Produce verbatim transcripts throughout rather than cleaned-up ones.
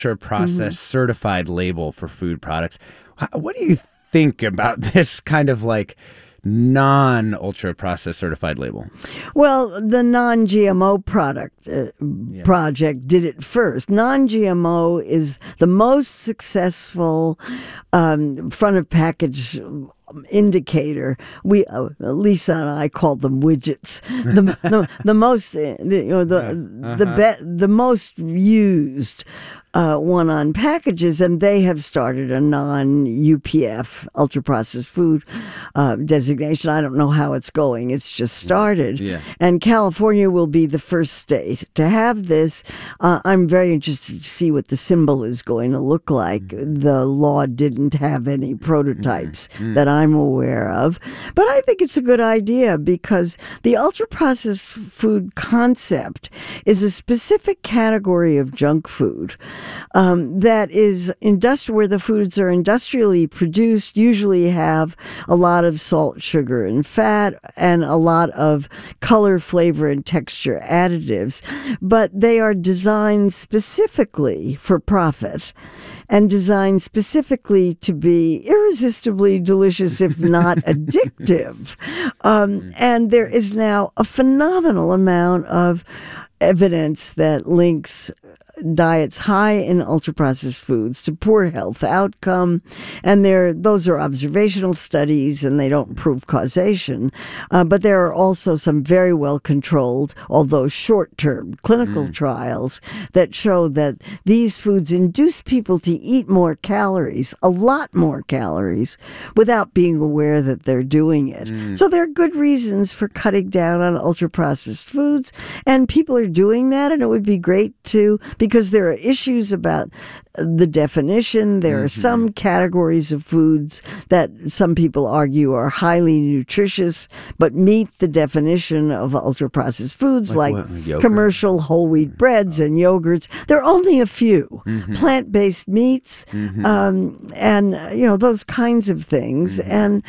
ultra-processed certified label for food products. H- What do you think about this kind of like non-ultra-processed certified label? Well, the non-G M O product uh, project did it first. Non-G M O is the most successful um, front of package indicator. We uh, Lisa and I called them widgets. The, the, the most, uh, the, you know, the Uh-huh. the be, the most used uh, one on packages, and they have started a non-U P F ultra processed food uh, designation. I don't know how it's going. It's just started, Yeah. and California will be the first state to have this. Uh, I'm very interested to see what the symbol is going to look like. The law didn't have any prototypes that I'm aware of, but I think it's a good idea because the ultra processed food concept is a specific category of junk food um, that is industrial, where the foods are industrially produced, usually have a lot of salt, sugar, and fat, and a lot of color, flavor, and texture additives, but they are designed specifically for profit and designed specifically to be irresistibly delicious, if not addictive. Um, and there is now a phenomenal amount of evidence that links diets high in ultra-processed foods to poor health outcome, and there those are observational studies and they don't prove causation, uh, but there are also some very well controlled, although short-term clinical mm. trials that show that these foods induce people to eat more calories, a lot more calories, without being aware that they're doing it. Mm. So there are good reasons for cutting down on ultra-processed foods, and people are doing that, and it would be great to, because there are issues about the definition. There mm-hmm. are some categories of foods that some people argue are highly nutritious but meet the definition of ultra-processed foods, like, like what, commercial whole wheat breads and yogurts. There are only a few. Mm-hmm. Plant-based meats mm-hmm. um, and, you know, those kinds of things, mm-hmm. and,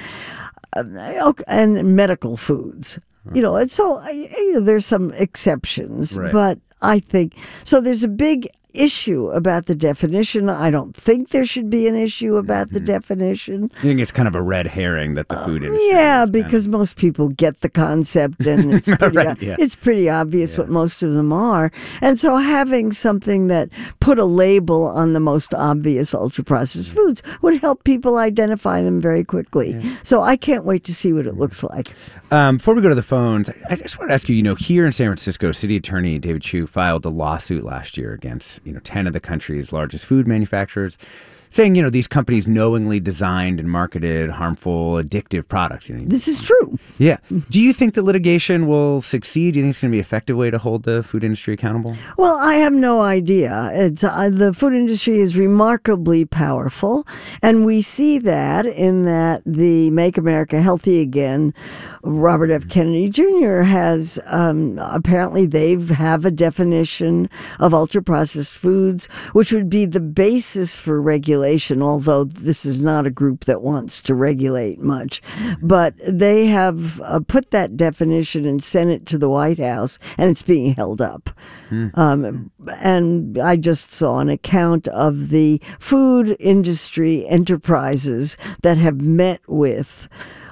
uh, and medical foods. Okay. You know, and so you know, there's some exceptions, right. but I think, so there's a big issue about the definition. I don't think there should be an issue about mm-hmm. the definition. You think it's kind of a red herring that the food industry uh, Yeah, because kind of... most people get the concept, and it's pretty, right, yeah. it's pretty obvious yeah. what most of them are. And so having something that put a label on the most obvious ultra-processed mm-hmm. foods would help people identify them very quickly. Yeah. So I can't wait to see what it looks like. Um, before we go to the phones, I just want to ask you, you know, here in San Francisco, City Attorney David Chiu filed a lawsuit last year against you know, ten of the country's largest food manufacturers, saying, you know, these companies knowingly designed and marketed harmful, addictive products. You know, this is true. Yeah. Do you think that litigation will succeed? Do you think it's going to be an effective way to hold the food industry accountable? Well, I have no idea. It's, uh, the food industry is remarkably powerful, and we see that in that the Make America Healthy Again, Robert F. Kennedy Junior has, um, apparently they have a definition of ultra-processed foods, which would be the basis for regulation, although this is not a group that wants to regulate much. But they have uh, put that definition and sent it to the White House, and it's being held up. Mm. Um, and I just saw an account of the food industry enterprises that have met with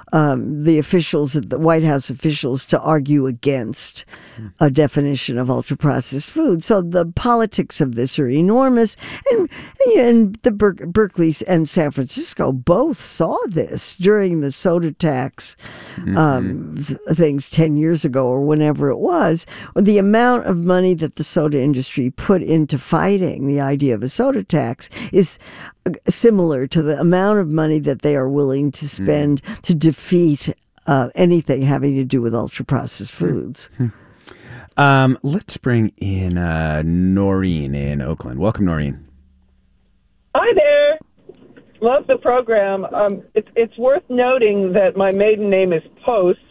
Um, the officials, the White House officials, to argue against a definition of ultra-processed food. So the politics of this are enormous, and and the Ber- Berkeley and San Francisco both saw this during the soda tax mm-hmm. um, th- things ten years ago or whenever it was. The amount of money that the soda industry put into fighting the idea of a soda tax is similar to the amount of money that they are willing to spend mm. to defeat uh, anything having to do with ultra-processed foods. Mm. Um, let's bring in uh, Noreen in Oakland. Welcome, Noreen. Hi there. Love the program. Um, it's, it's worth noting that my maiden name is Post,